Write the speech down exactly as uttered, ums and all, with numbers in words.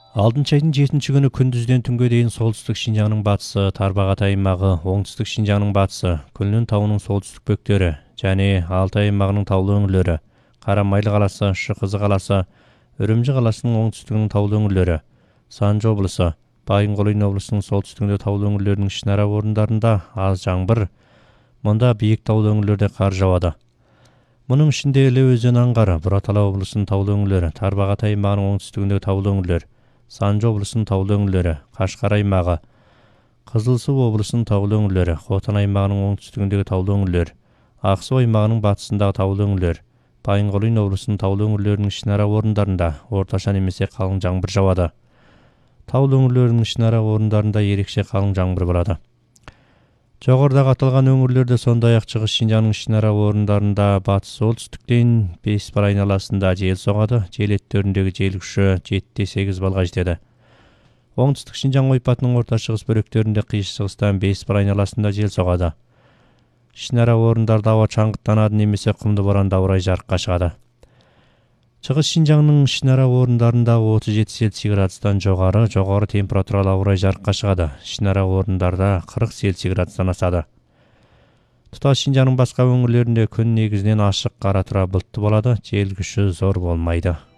алтынчы айдын жетинчи күнү күндүздөн түнгө дейин солтүстүк Шинжаңдын батысы, Тарбағатай аймагы, оңтүстүк Шинжаңдын батысы, Күлнүн тауынын солтүстүк бөктөрү жана Алтай аймагынын таулуу өңүрлөрү, Кара-Майлы каласы, Шыкызы каласы, Өрөмчү каласынын оңтүстүгүнүн таулуу өңүрлөрү, Санжы облусу, Байынгол облусунун солтүстүгүндө таулуу өңүрлөрүнүн ишин ара орундарында аз жаңбыр, мында бийик таулуу өңүрлөрдө кар жаады. Мунун ичинде Эле өзөнү аңгары, Буратала облусунун таулуу өңүрлөрү, Тарбағатай аймагынын оңтүстүгүндөгү таулуу өңүрлөр, Санжы облусунун таулуу өңүрлөрү, Кашкар аймагы, Кызыл Суу облусунун таулуу өңүрлөрү, Хотан аймагынын оңтүстүгүндөгү таулуу өңүрлөр, Ак Суу аймагынын батысындагы таулуу өңүрлөр, Байынгол облусунун таулуу өңүрлөрүнүн ишин ара орундарында орточо немесе калың жаңбыр жаады. Таулуу өңүрлөрүнүн ишин ара орундарында ерекше калың жаңбыр болот. Жогорудагы аталган өңүрлөрдө сондай ак Чыгыш Шинжаңдын ишин ара орундарында батыс солтүстүктөн беш бар айналасында жел согады. Жел эттериндеги жел күчү жети сегиз балга жетет. Оңтүстүк Шинжаң ойпатынын орто чыгыс бөлүктөрүндө кыйыш чыгыстан беш бар айналасында жел согады. Ишин ара орундарда аба чаңгыттанат немесе кумду боран дабырай жарыкка чыгат. Чыгыш Шинжаңдын ишин ара орундарында отуз жети Цельсий градустан жогору, жогору температуралуу аба ырайы жарыкка чыгат. Ишин ара орундарда кырк Цельсий градустан ашат. Туташ Шинжаңдын башка өңүрлөрүндө күн негизинен ашык, ара тура булуттуу болот, жел күчү зор болмойт.